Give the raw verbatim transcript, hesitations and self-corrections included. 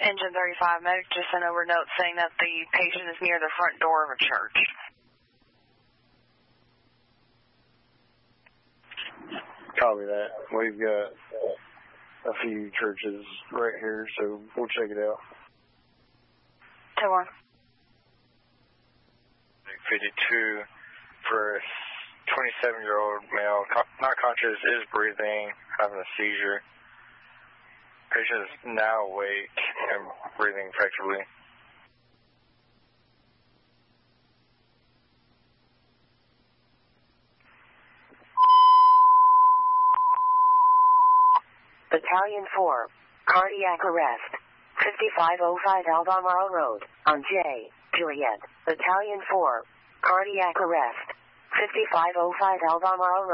Engine thirty-five, medic just sent over a note saying that the patient is near the front door of a church. Copy that. We've got a few churches right here, so we'll check it out. ten one. fifty-two for a twenty-seven-year-old male, not conscious, is breathing, having a seizure. Patient is now awake and breathing effectively. Battalion four, cardiac arrest, fifty-five oh five Albemarle Road, on J, Juliet. Battalion four, cardiac arrest, fifty-five oh five Albemarle Road.